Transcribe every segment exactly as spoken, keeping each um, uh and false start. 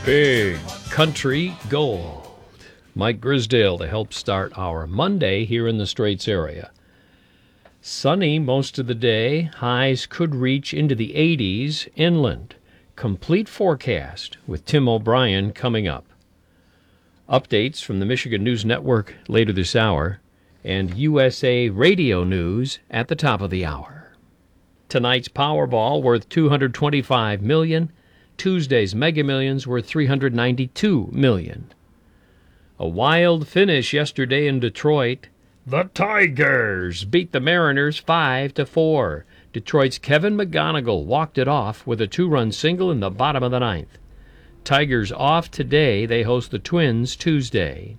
Big Country Gold. Mike Grisdale to help start our Monday here in the Straits area. Sunny most of the day. Highs could reach into the eighties inland. Complete forecast with Tim O'Brien coming up. Updates from the Michigan News Network later this hour, and U S A Radio News at the top of the hour. Tonight's Powerball worth two hundred twenty-five million dollars. Tuesday's Mega Millions worth three hundred ninety-two million dollars. A wild finish yesterday in Detroit. The Tigers beat the Mariners five to four. Detroit's Kevin McGonigal walked it off with a two-run single in the bottom of the ninth. Tigers off today. They host the Twins Tuesday.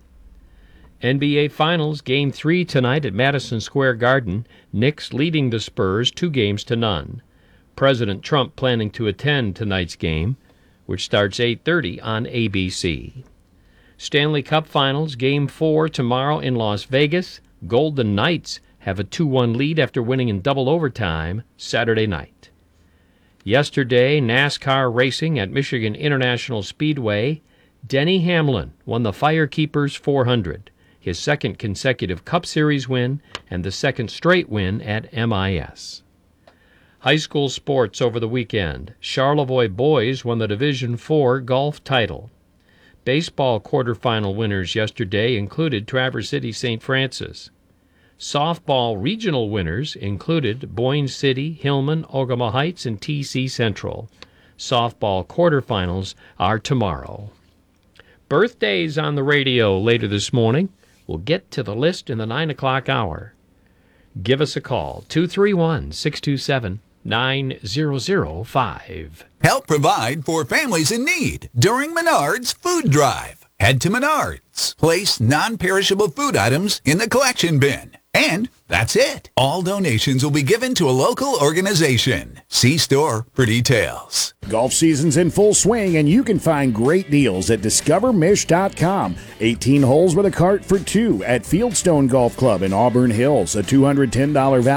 N B A Finals Game three tonight at Madison Square Garden. Knicks leading the Spurs two games to none. President Trump planning to attend tonight's game, which starts eight thirty on A B C. Stanley Cup Finals Game four tomorrow in Las Vegas. Golden Knights have a two one lead after winning in double overtime Saturday night. Yesterday, NASCAR racing at Michigan International Speedway. Denny Hamlin won the Firekeepers four hundred, his second consecutive Cup Series win and the second straight win at M I S. High school sports over the weekend. Charlevoix boys won the Division four golf title. Baseball quarterfinal winners yesterday included Traverse City Saint Francis. Softball regional winners included Boyne City, Hillman, Ogama Heights, and T C Central. Softball quarterfinals are tomorrow. Birthdays on the radio later this morning. We'll get to the list in the nine o'clock hour. Give us a call, two three one, six two seven, nine zero zero five. Help provide for families in need during Menards Food Drive. Head to Menards. Place non-perishable food items in the collection bin. And that's it. All donations will be given to a local organization. See store for details. Golf season's in full swing, and you can find great deals at discover mish dot com. eighteen holes with a cart for two at Fieldstone Golf Club in Auburn Hills. A two hundred ten dollars value.